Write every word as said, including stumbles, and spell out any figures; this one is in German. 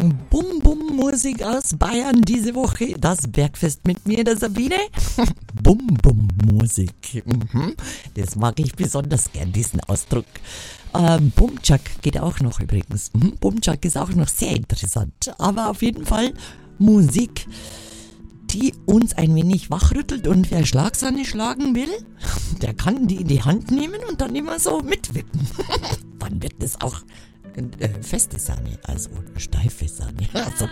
Bum Bum Musik aus Bayern diese Woche. Das Bergfest mit mir, der Sabine. Bum Bum Musik. Mhm. Das mag ich besonders gern, diesen Ausdruck. Ähm, Bumchak geht auch noch übrigens. Mhm. Bumchak ist auch noch sehr interessant. Aber auf jeden Fall Musik, die uns ein wenig wachrüttelt, und wer Schlagsahne schlagen will, der kann die in die Hand nehmen und dann immer so mitwippen. Dann wird das auch äh, feste Sahne, also steife Sahne. Also